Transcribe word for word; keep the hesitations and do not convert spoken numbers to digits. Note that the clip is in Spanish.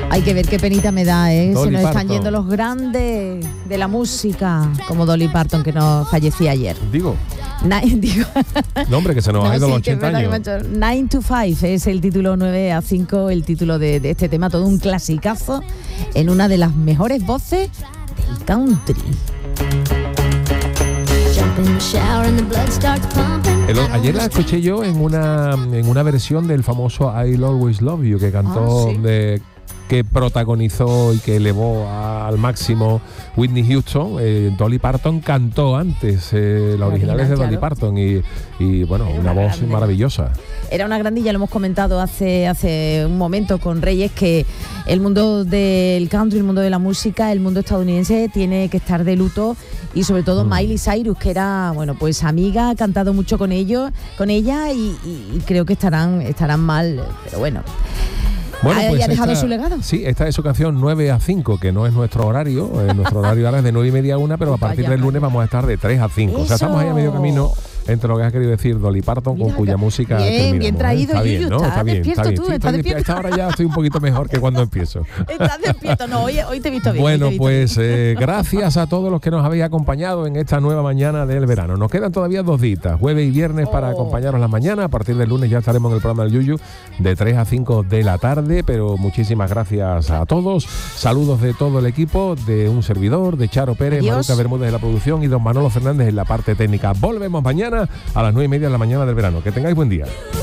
Hay que ver qué penita me da, ¿eh? Dolly Se nos Parton. están yendo los grandes de la música, como Dolly Parton, que nos fallecía ayer. Digo, Ni- digo, no, hombre, que se nos no, ha ido sí, los que es ochenta verdad que años. me ha hecho- nine to five es el título, nueve a cinco, el título de, de este tema, todo un clasicazo en una de las mejores voces del country. El o- ayer la escuché yo en una en una versión del famoso I'll Always Love You que cantó, Ah, sí. de, que protagonizó y que elevó a- al máximo Whitney Houston. eh, Dolly Parton cantó antes, eh, la La original es de original, Dolly claro. Parton y, y bueno, Era una una voz grande. maravillosa. Era una grandilla, lo hemos comentado hace, hace un momento con Reyes, que el mundo del country, el mundo de la música, el mundo estadounidense tiene que estar de luto, y sobre todo Mm. Miley Cyrus, que era, bueno, pues amiga, ha cantado mucho con ellos, con ella y, y- y creo que estarán, estarán mal, pero bueno. Bueno, ¿Ha- pues ha dejado esta- su legado? Sí, esta es su canción nueve a cinco, que no es nuestro horario. eh, nuestro horario ahora es de nueve y media a una, pero a partir Vaya, del lunes vaya. vamos a estar de tres a cinco. O sea, estamos ahí a medio Eso. camino entre lo que ha querido decir Dolly Parton, Mira, con cuya música bien, terminamos, bien ¿eh? traído, Está bien, Yuyu, ¿no? estás Está bien, está despierto bien. tú, Sí, estás estoy- despierto. a esta hora ya estoy un poquito mejor que cuando empiezo. Estás despierto, no, hoy, hoy te he visto bien. hoy te Bueno, he visto pues bien. eh, gracias a todos los que nos habéis acompañado en esta nueva mañana del verano. Nos quedan todavía dos días, jueves y viernes, para Oh. acompañaros las mañanas. A partir del lunes ya estaremos en el programa del Yuyu de tres a cinco de la tarde, pero muchísimas gracias a todos. Saludos de todo el equipo, de un servidor, de Charo Pérez, Adiós. Maruca Bermúdez en la producción y don Manolo Fernández en la parte técnica. Volvemos mañana a las nueve y media de la mañana del verano. Que tengáis buen día.